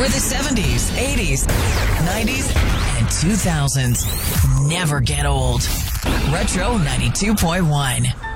where the 70s, 80s, 90s, and 2000s never get old. Retro 92.1.